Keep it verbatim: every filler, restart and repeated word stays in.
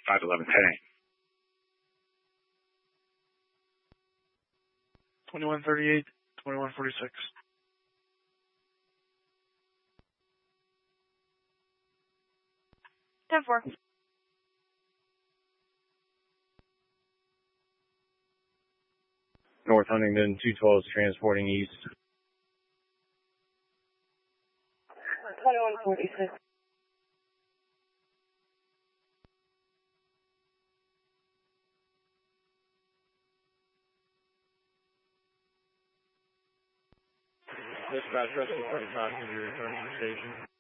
five eleven heading. twenty-one thirty-eight, twenty-one forty-six. ten four. North Huntington, two twelve is transporting east. twenty-one forty-six. Dispatch, rescue twenty-five, can you return to the station?